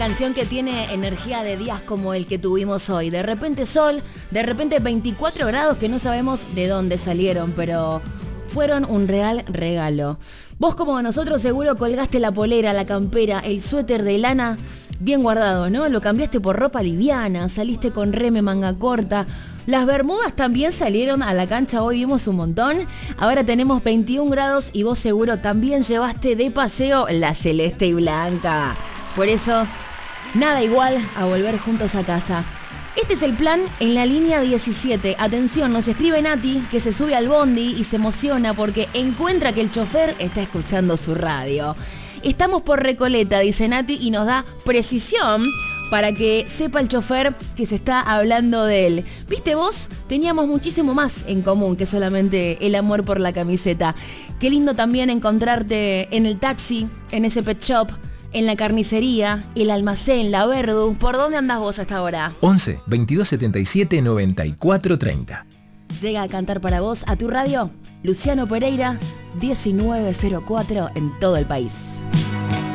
Canción que tiene energía de días como el que tuvimos hoy. De repente sol, de repente 24 grados que no sabemos de dónde salieron, pero fueron un real regalo. Vos como nosotros seguro colgaste la polera, la campera, el suéter de lana bien guardado, ¿no? Lo cambiaste por ropa liviana, saliste con reme manga corta. Las bermudas también salieron a la cancha, hoy vimos un montón. Ahora tenemos 21 grados y vos seguro también llevaste de paseo la celeste y blanca. Por eso, nada igual a volver juntos a casa. Este es el plan en la línea 17. Atención, nos escribe Nati, que se sube al bondi y se emociona porque encuentra que el chofer está escuchando su radio. Estamos por Recoleta, dice Nati, y nos da precisión para que sepa el chofer que se está hablando de él. ¿Viste vos? Teníamos muchísimo más en común que solamente el amor por la camiseta. Qué lindo también encontrarte en el taxi, en ese pet shop, en la carnicería, el almacén, la Verdu. ¿Por dónde andás vos hasta ahora? 11 22 77 94 30. Llega a cantar para vos a tu radio Luciano Pereira, 1904 en todo el país.